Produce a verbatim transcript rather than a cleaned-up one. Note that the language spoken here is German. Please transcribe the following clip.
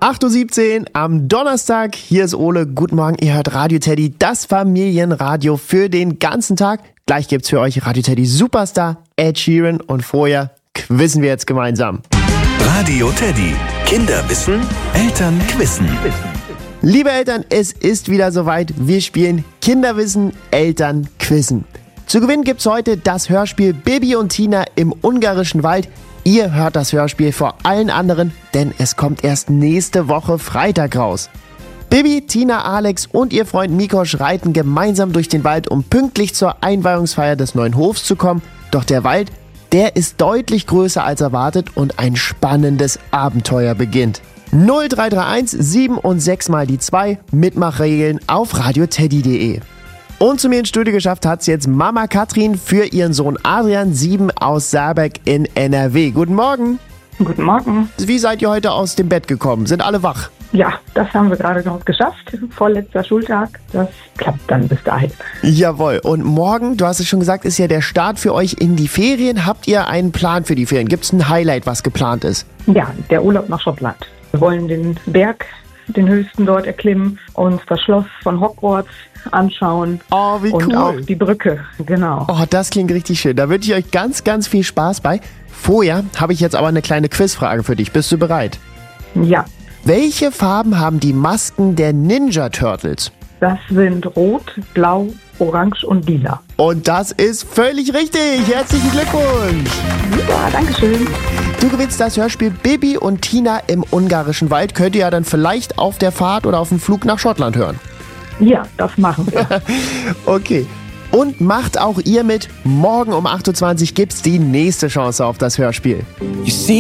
acht Uhr siebzehn am Donnerstag. Hier ist Ole. Guten Morgen, ihr hört Radio Teddy, das Familienradio für den ganzen Tag. Gleich gibt's für euch Radio Teddy Superstar Ed Sheeran und vorher quizzen wir jetzt gemeinsam. Radio Teddy. Kinder wissen, Eltern quizzen. Liebe Eltern, es ist wieder soweit. Wir spielen Kinderwissen, Eltern quizzen. Zu gewinnen gibt's heute das Hörspiel Bibi und Tina im ungarischen Wald. Ihr hört das Hörspiel vor allen anderen, denn es kommt erst nächste Woche Freitag raus. Bibi, Tina, Alex und ihr Freund Mikosch reiten gemeinsam durch den Wald, um pünktlich zur Einweihungsfeier des neuen Hofs zu kommen. Doch der Wald, der ist deutlich größer als erwartet und ein spannendes Abenteuer beginnt. null drei drei eins sieben und sechs mal die zwei, Mitmachregeln auf radioteddy punkt de. Und zu mir ins Studio geschafft hat's jetzt Mama Katrin für ihren Sohn Adrian, sieben, aus Saarberg in N R W. Guten Morgen. Guten Morgen. Wie seid ihr heute aus dem Bett gekommen? Sind alle wach? Ja, das haben wir gerade noch geschafft. Vorletzter Schultag. Das klappt dann bis dahin. Jawohl. Und morgen, du hast es schon gesagt, ist ja der Start für euch in die Ferien. Habt ihr einen Plan für die Ferien? Gibt es ein Highlight, was geplant ist? Ja, der Urlaub nach Schottland. Wir wollen den Berg, den höchsten dort erklimmen, uns das Schloss von Hogwarts anschauen. Oh, wie und cool. auch die Brücke, genau. Oh, das klingt richtig schön. Da wünsche ich euch ganz, ganz viel Spaß bei. Vorher habe ich jetzt aber eine kleine Quizfrage für dich. Bist du bereit? Ja. Welche Farben haben die Masken der Ninja Turtles? Das sind Rot, Blau, Orange und Lila. Und das ist völlig richtig. Herzlichen Glückwunsch. Ja, danke schön. Du gewinnst das Hörspiel Bibi und Tina im ungarischen Wald. Könnt ihr ja dann vielleicht auf der Fahrt oder auf dem Flug nach Schottland hören. Ja, das machen wir. Okay. Und macht auch ihr mit. Morgen um acht Uhr zwanzig gibt's die nächste Chance auf das Hörspiel.